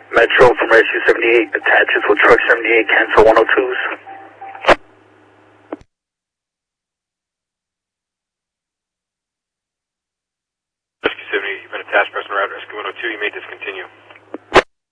Metro from Rescue 78 attaches with Truck 78, cancel 102s. Rescue 78, you've been attached, pressing route, Rescue 102, you may discontinue.